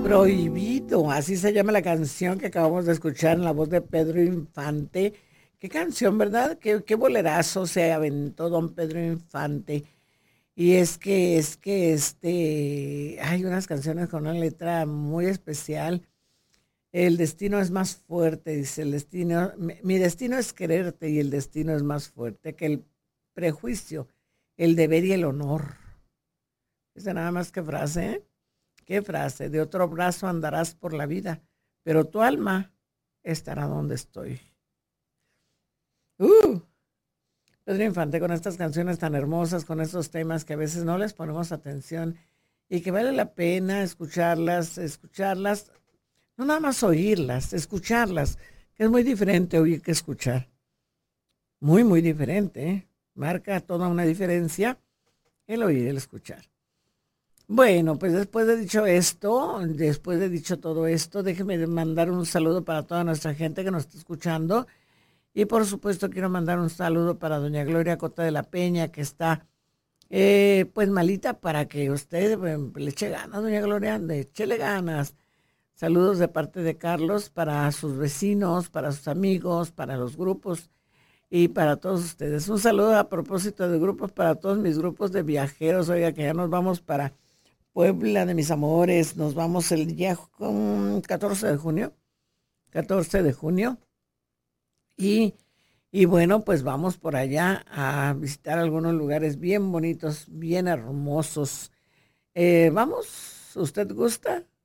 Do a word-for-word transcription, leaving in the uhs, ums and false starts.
Prohibido, así se llama la canción que acabamos de escuchar en la voz de Pedro Infante. Qué canción, ¿verdad? Qué, qué bolerazo se aventó don Pedro Infante. Y es que, es que este, hay unas canciones con una letra muy especial. El destino es más fuerte, dice el destino. Mi, mi destino es quererte y el destino es más fuerte que el prejuicio, el deber y el honor. Esa nada más que frase, ¿eh? Qué frase, de otro brazo andarás por la vida, pero tu alma estará donde estoy. Uh, Pedro Infante con estas canciones tan hermosas, con estos temas que a veces no les ponemos atención y que vale la pena escucharlas, escucharlas, no nada más oírlas, escucharlas, que es muy diferente oír que escuchar. Muy, muy diferente, ¿eh? Marca toda una diferencia el oír y el escuchar. Bueno, pues después de dicho esto, después de dicho todo esto, déjeme mandar un saludo para toda nuestra gente que nos está escuchando. Y por supuesto quiero mandar un saludo para doña Gloria Cota de la Peña, que está eh, pues malita, para que usted eh, le eche ganas, doña Gloria, le échele ganas. Saludos de parte de Carlos para sus vecinos, para sus amigos, para los grupos y para todos ustedes. Un saludo a propósito de grupos para todos mis grupos de viajeros. Oiga, que ya nos vamos para Puebla de mis amores. Nos vamos el día con catorce de junio. catorce de junio. Y, y bueno, pues vamos por allá a visitar algunos lugares bien bonitos, bien hermosos. Eh, ¿vamos? ¿Usted gusta?